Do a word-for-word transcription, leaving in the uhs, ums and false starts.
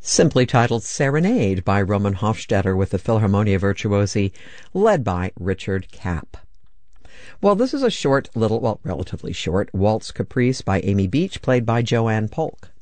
simply titled Serenade by Roman Hofstadter with the Philharmonia Virtuosi, led by Richard Kapp. Well, this is a short little, well, relatively short, waltz caprice by Amy Beach, played by Joanne Polk.